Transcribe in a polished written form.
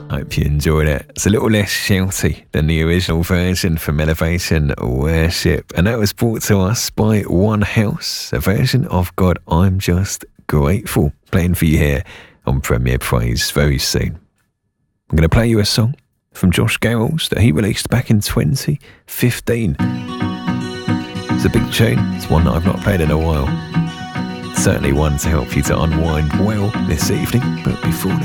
Hope you enjoyed it. It's a little less shouty than the original version from Elevation Worship, and that was brought to us by One House, a version of God I'm Just Grateful, playing for you here on Premier Praise very soon. I'm going to play you a song from Josh Garrels that he released back in 2015. It's a big tune. It's one that I've not played in a while. Certainly one to help you to unwind well this evening, but before